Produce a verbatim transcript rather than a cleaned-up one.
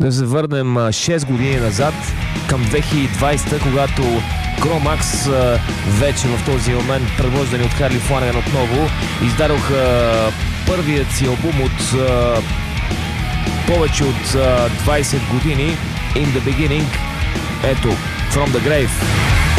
Да се върнем шест години назад към две хиляди и двадесета, когато Cro-Max вече в този момент, предвождани от Харли Фланаган отново, издадоха първият си албум от повече от двадесет години, In the Beginning. Ето, From the Grave.